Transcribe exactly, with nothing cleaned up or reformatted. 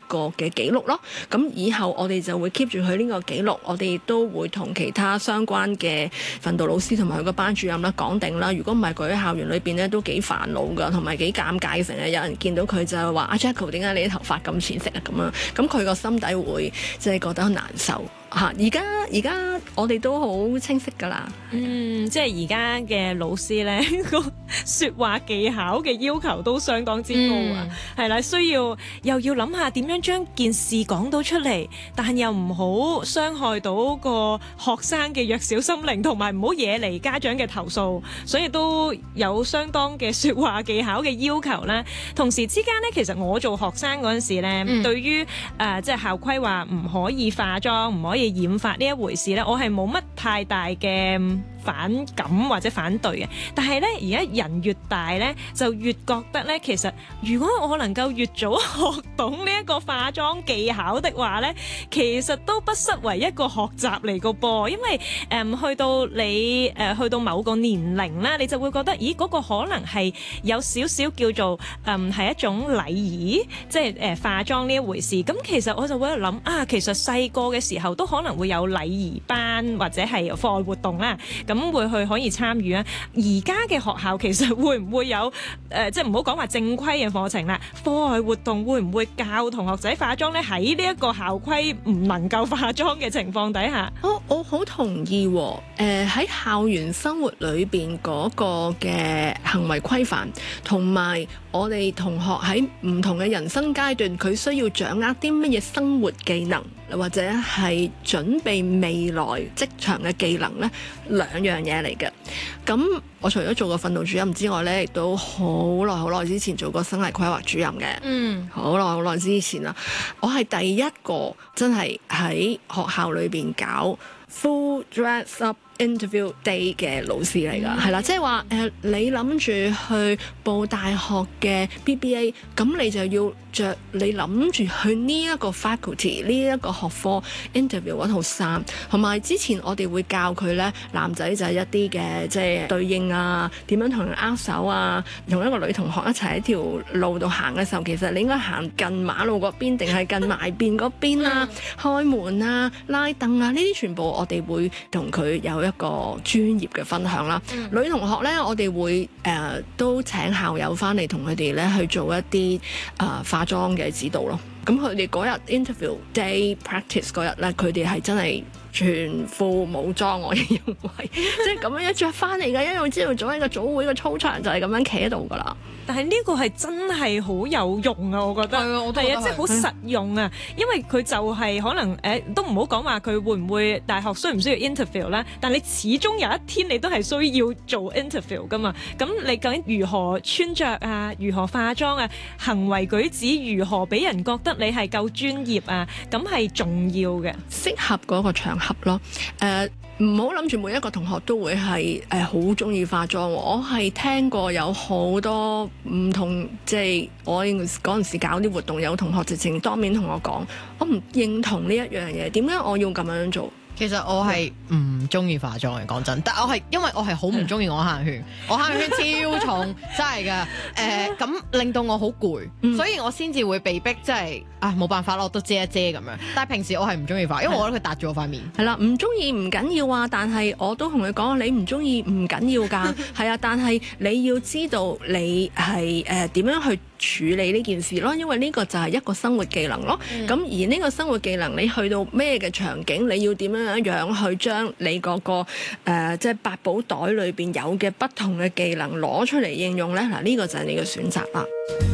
個嘅記錄咯。咁以後我哋就會 keep 住佢呢個記錄，我哋都會同其他相關嘅訓導老師同埋佢個班主任啦講定啦。如果唔係佢喺校園裏邊咧都幾煩惱㗎，同埋幾尷尬，成日有人見到佢就係話阿 Jacko 點解你啲頭髮咁淺色啊咁啊？咁佢個心底會即係覺得好難受。嚇！而家而家我哋都好清晰㗎啦。 嗯，即係而家嘅老師咧，個説話技巧嘅要求都相當之高啊。係啦、嗯，需要又要諗下點樣將件事講到出嚟，但又唔好傷害到個學生嘅弱小心靈，同埋唔好惹嚟家長嘅投訴。所以都有相當嘅説話技巧嘅要求啦。同時之間咧，其實我做學生嗰陣時咧，嗯、對於誒、呃、即係校規話唔可以化妝，唔可以染髮呢一回事咧，我係冇乜太大嘅反感或者反對嘅。但係咧，而家人越大咧，就越覺得咧，其實如果我能夠越早學懂呢一個化妝技巧的話咧，其實都不失為一個學習嚟個噃。因為誒、嗯、去到你誒、呃、去到某個年齡啦，你就會覺得，咦嗰、那個可能係有少少叫做誒係、嗯、一種禮儀，即係誒、呃、化妝呢一回事。咁其實我就會喺度諗啊，其實細個嘅時候都可能會有禮儀班或者係課外活動啦。咁會去可以參與啊！而家嘅學校其實會唔會有誒、呃，即係唔好講話正規嘅課程啦，課外活動會唔會教同學仔化妝咧？喺呢一個校規唔能夠化妝嘅情況底下， 我我好同意喎、哦。誒、呃、喺校園生活裏邊嗰個嘅行為規範，同埋我哋同學喺唔同嘅人生階段，佢需要掌握啲乜嘢生活技能，或者係準備未來職場嘅技能呢，兩樣嘢嚟嘅。咁我除咗做過訓導主任之外呢，亦都好耐好耐之前做過生涯規劃主任嘅。嗯，好耐好耐之前啦，我係第一個真係喺學校裏邊搞 full dress up interview day 嘅老師嚟㗎，係啦、嗯，即係話誒，你諗住去報大學嘅 B B A， 咁你就要着你諗住去呢一個 faculty 呢一個學科 interview 嗰套衫，同埋之前我哋會教佢咧，男仔就係一啲嘅即係對應啊，點樣同人握手啊，同一個女同學一齊喺條路度行嘅時候，其實你應該行近馬路嗰邊定係近埋邊嗰邊啊？開門啊、拉凳啊，呢啲全部我哋會同佢有一一個專業嘅分享啦，嗯、女同學咧，我哋會誒、呃、都請校友翻嚟同佢哋咧去做一啲誒、呃、化妝嘅指導咯。咁佢哋嗰日 interview day practice 嗰日咧，佢哋係真係全副武裝，我認為即係咁樣一着翻嚟嘅，因為朝頭早喺個早會個操場就係咁樣企喺度噶啦。 但係呢個係真係好有用啊！我覺得係啊，我都覺得係啊，即係好實用啊！因為佢就係可能誒、呃，都唔好講話佢會唔會大學需唔需要 interview 啦，但你始終有一天你都係需要做 interview 噶嘛。咁你究竟如何穿着啊？如何化妝啊？行為舉止如何俾人覺得你係夠專業啊？咁係重要嘅， 適合嗰個場合咯。誒、uh。唔好諗住每一個同學都會係誒好中意化妝，我係聽過有好多唔同，即係我嗰陣時搞啲活動，有同學直情當面同我講，我唔認同呢一樣嘢，點解我要咁樣做？ 其實我係唔中意化妝嘅，講真，但我係因為我係好唔中意我黑眼圈，我黑眼圈超重，真係㗎。誒、呃、咁令到我好攰，嗯、所以我先至會被逼，即係啊冇辦法咯，我都遮一遮咁樣。但係平時我係唔中意化，因為我覺得佢笪住我塊面。 係啦，唔中意唔緊要啊，但係我都同佢講，你唔中意唔緊要㗎，係啊，但係你要知道你係誒點樣去處理呢件事咯，因為呢個就係一個生活技能咯。咁、嗯、而呢個生活技能，你去到咩嘅場景，你要點樣樣去將你嗰、那個誒、呃、即係百寶袋裏邊有嘅不同嘅技能攞出嚟應用咧？嗱，呢個就係你嘅選擇啦。